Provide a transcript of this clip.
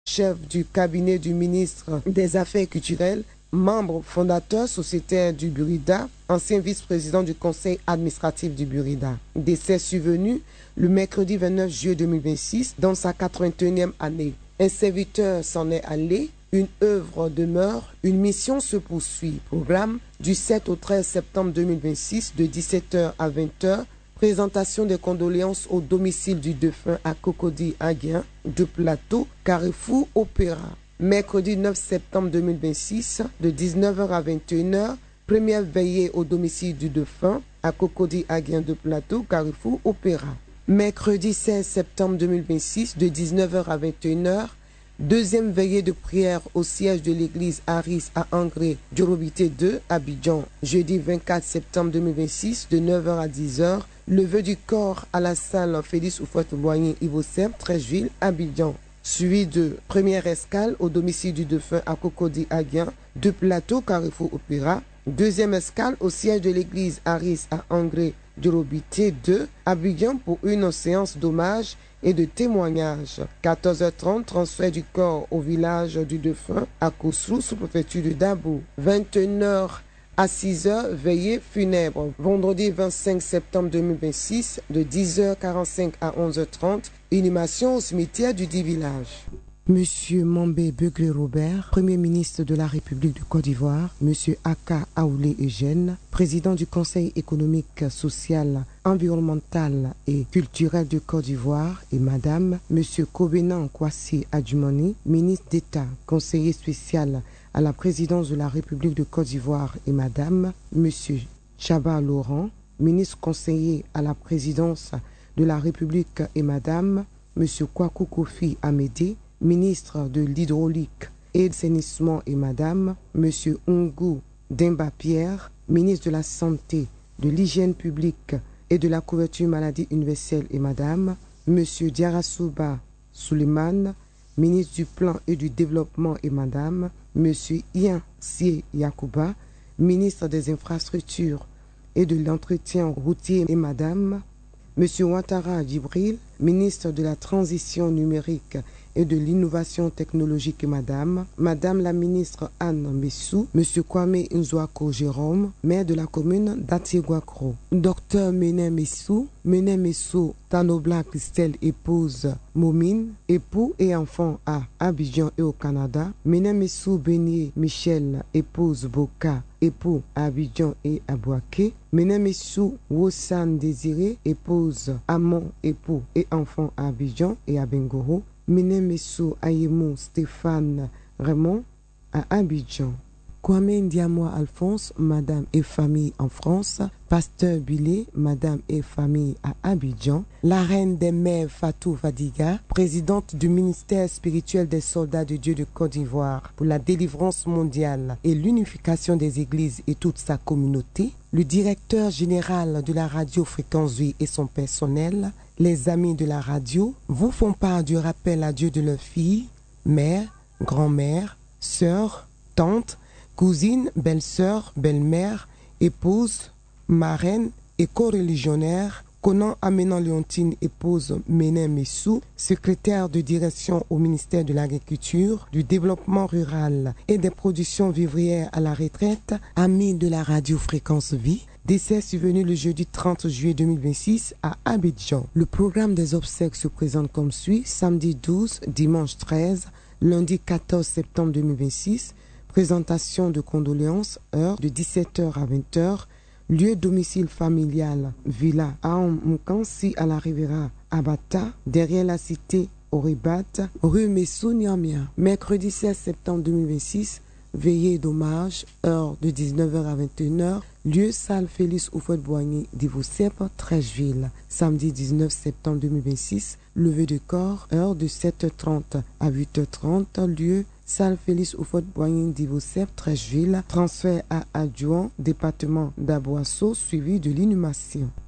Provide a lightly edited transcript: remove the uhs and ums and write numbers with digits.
chef du cabinet du ministre des Affaires culturelles, membre fondateur sociétaire du Burida, ancien vice-président du conseil administratif du Burida. Décès survenu le mercredi 29 juillet 2026 dans sa 81e année. Un serviteur s'en est allé, une œuvre demeure, une mission se poursuit. Programme du 7 au 13 septembre 2026 de 17h à 20h. Présentation des condoléances au domicile du défunt à Cocody-Aguien, de Plateau, Carrefour, Opéra. Mercredi 9 septembre 2026, de 19h à 21h, première veillée au domicile du défunt à Cocody-Aguien, de Plateau, Carrefour, Opéra. Mercredi 16 septembre 2026, de 19h à 21h, deuxième veillée de prière au siège de l'église Aris à Angré, Djorobité 2, Abidjan. Jeudi 24 septembre 2026, de 9h à 10h, levée du corps à la salle Félix Houphouët-Boigny, Ivosep, Treichville, Abidjan. Suivi de première escale au domicile du défunt à Cocody-Aguien, de Plateau, Carrefour, Opéra. Deuxième escale au siège de l'église Aris à Angré, Djorobité 2, Abidjan pour une séance d'hommage et de témoignage. 14h30, transfert du corps au village du défunt à Koussou, sous-préfecture de Dabo. 21h à 6h, veillée funèbre. Vendredi 25 septembre 2026, de 10h45 à 11h30, inhumation au cimetière du dit village. Monsieur Mambé Beglé-Robert, Premier ministre de la République de Côte d'Ivoire, Monsieur Aka Aoulé Eugène, président du Conseil économique, social, environnemental et culturel de Côte d'Ivoire, et Madame Monsieur Kobenan Kwasi Adjumani, ministre d'État, conseiller spécial à la présidence de la République de Côte d'Ivoire, et Madame Monsieur Chaba Laurent, ministre conseiller à la présidence de la République, et Madame Monsieur Kwaku Kofi Amédée, ministre de l'Hydraulique et de l'Assainissement, et Madame Monsieur Ongou Demba Pierre, ministre de la Santé, de l'Hygiène publique et de la couverture maladie universelle, et Madame Monsieur Diarasouba Souleymane, ministre du Plan et du Développement, et Madame Monsieur Ian Sie Yakouba, ministre des Infrastructures et de l'Entretien routier, et Madame Monsieur Ouattara Djibril, ministre de la Transition numérique et de l'innovation technologique, et Madame la ministre Anne Messou, Monsieur Kwame Nzouako Jérôme, maire de la commune d'Atiéguakro. Docteur Menem Messou Tanobla Christelle, épouse Momine, époux et enfant à Abidjan et au Canada. Menem Messou Beignet Michel, épouse Boka, époux à Abidjan et à Boaké. Menem Messou Wossan Désiré, épouse Amon, époux et enfant à Abidjan et à Bengoro. Menem Messou Ayemou Stéphane Raymond à Abidjan. Kwame Ndiamoa Alphonse, Madame et famille en France. Pasteur Bilé, Madame et famille à Abidjan. La reine des mers Fatou Fadiga, présidente du ministère spirituel des soldats de Dieu de Côte d'Ivoire pour la délivrance mondiale et l'unification des églises et toute sa communauté. Le directeur général de la radio Fréquence Vie et son personnel. Les amis de la radio vous font part du rappel à Dieu de leurs filles, mère, grand-mère, sœur, tante, cousine, belle-sœur, belle-mère, épouse, marraine et co-religionnaire, Conan Amenan Léontine, épouse Menem Messou, secrétaire de direction au ministère de l'Agriculture, du Développement rural et des productions vivrières à la retraite, amis de la radio Fréquence Vie. Décès survenu le jeudi 30 juillet 2026 à Abidjan. Le programme des obsèques se présente comme suit: samedi 12, dimanche 13, lundi 14 septembre 2026, présentation de condoléances, heure de 17h à 20h, lieu domicile familial, Villa Aoumkansi à la Riviera Abata, derrière la cité Oribat, rue Messou Niamia. Mercredi 16 septembre 2026, veillée d'hommage, heure de 19h à 21h, lieu salle Félix Houphouët-Boigny d'Ivosep, Treichville. Samedi 19 septembre 2026, levée de corps, heure de 7h30 à 8h30, lieu salle Félix Houphouët-Boigny d'Ivosep, Treichville. Transfert à adjoint, département d'Aboasso, suivi de l'inhumation.